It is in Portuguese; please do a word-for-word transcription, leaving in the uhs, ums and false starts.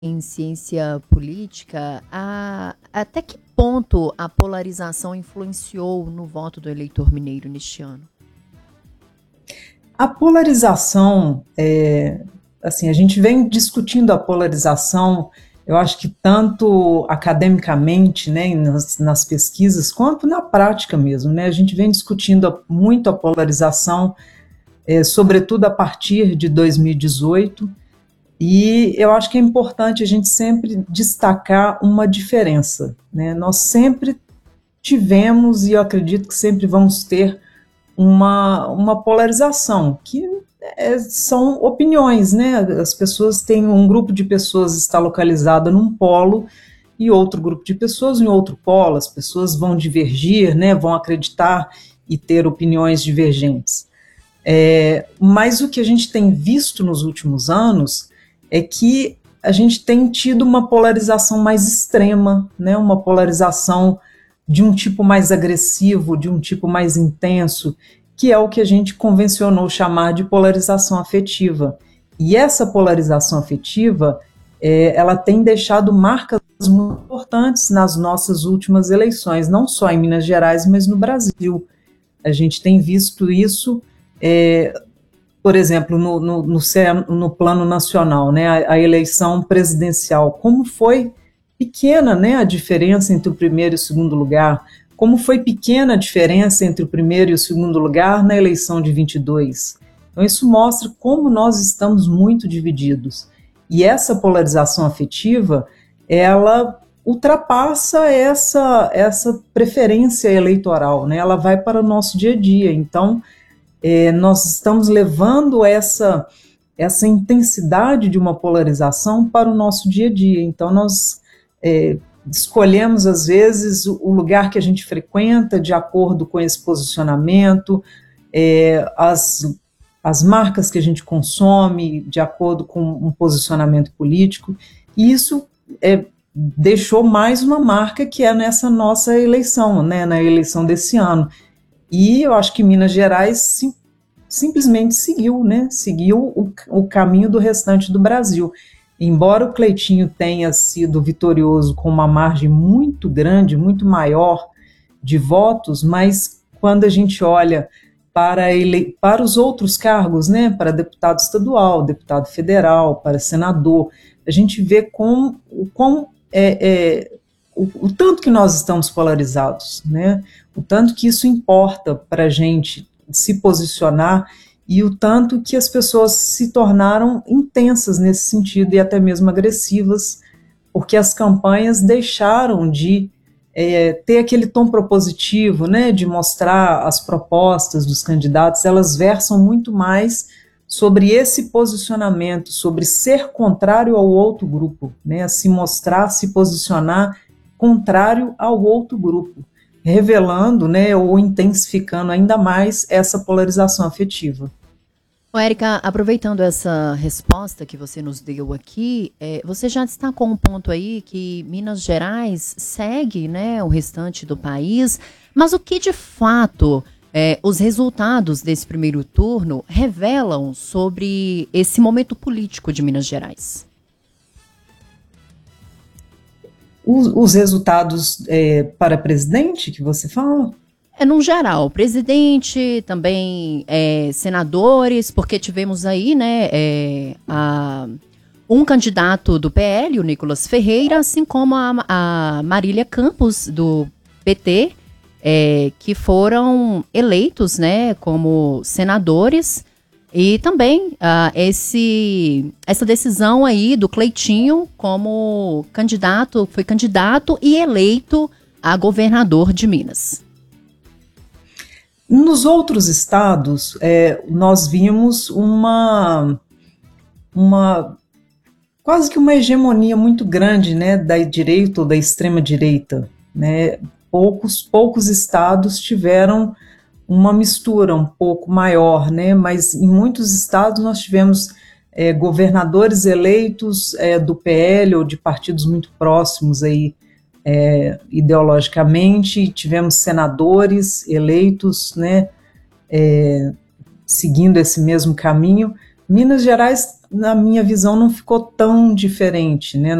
em ciência política, a- até que ponto a polarização influenciou no voto do eleitor mineiro neste ano? A polarização, é, assim, a gente vem discutindo a polarização, eu acho que tanto academicamente, né, nas, nas pesquisas, quanto na prática mesmo, né, a gente vem discutindo muito a polarização, é, sobretudo a partir de dois mil e dezoito, e eu acho que é importante a gente sempre destacar uma diferença, né, nós sempre tivemos, e eu acredito que sempre vamos ter, uma, uma polarização, que é, são opiniões, né? As pessoas têm, um grupo de pessoas está localizado num polo e outro grupo de pessoas em outro polo, as pessoas vão divergir, né? Vão acreditar e ter opiniões divergentes. É, mas o que a gente tem visto nos últimos anos é que a gente tem tido uma polarização mais extrema, né? Uma polarização de um tipo mais agressivo, de um tipo mais intenso, que é o que a gente convencionou chamar de polarização afetiva. E essa polarização afetiva, é, ela tem deixado marcas muito importantes nas nossas últimas eleições, não só em Minas Gerais, mas no Brasil. A gente tem visto isso, é, por exemplo, no, no, no, no plano nacional, né, a, a eleição presidencial, como foi pequena, né, a diferença entre o primeiro e o segundo lugar, como foi pequena a diferença entre o primeiro e o segundo lugar na eleição de vinte e dois. Então isso mostra como nós estamos muito divididos. E essa polarização afetiva, ela ultrapassa essa, essa preferência eleitoral, né, ela vai para o nosso dia a dia. Então, é, nós estamos levando essa, essa intensidade de uma polarização para o nosso dia a dia. Então, nós é, escolhemos, às vezes, o lugar que a gente frequenta de acordo com esse posicionamento, é, as, as marcas que a gente consome de acordo com um posicionamento político, e isso é, deixou mais uma marca que é nessa nossa eleição, né, na eleição desse ano. E eu acho que Minas Gerais sim, simplesmente seguiu, né, seguiu o, o caminho do restante do Brasil. Embora o Cleitinho tenha sido vitorioso com uma margem muito grande, muito maior de votos, mas quando a gente olha para, ele, para os outros cargos, né, para deputado estadual, deputado federal, para senador, a gente vê com, com é, é, o, o tanto que nós estamos polarizados, né, o tanto que isso importa para a gente se posicionar e o tanto que as pessoas se tornaram intensas nesse sentido e até mesmo agressivas, porque as campanhas deixaram de é, ter aquele tom propositivo, né, de mostrar as propostas dos candidatos, elas versam muito mais sobre esse posicionamento, sobre ser contrário ao outro grupo, né, se mostrar, se posicionar contrário ao outro grupo, revelando, né, ou intensificando ainda mais essa polarização afetiva. Ô, Érica, aproveitando essa resposta que você nos deu aqui, é, você já destacou um ponto aí que Minas Gerais segue, né, o restante do país, mas o que de fato é, os resultados desse primeiro turno revelam sobre esse momento político de Minas Gerais? Os, os resultados é, para presidente que você fala? É, no geral, presidente, também é, senadores, porque tivemos aí, né, é, a, um candidato do P L, o Nicolas Ferreira, assim como a, a Marília Campos, do P T, é, que foram eleitos, né, como senadores, e também uh, esse, essa decisão aí do Cleitinho como candidato, foi candidato e eleito a governador de Minas. Nos outros estados, é, nós vimos uma, uma quase que uma hegemonia muito grande, né, da direita ou da extrema-direita, né? Poucos, poucos estados tiveram uma mistura um pouco maior, né? Mas em muitos estados nós tivemos é, governadores eleitos é, do P L ou de partidos muito próximos aí, É, ideologicamente, tivemos senadores eleitos, né, é, seguindo esse mesmo caminho. Minas Gerais na minha visão, não ficou tão diferente, né?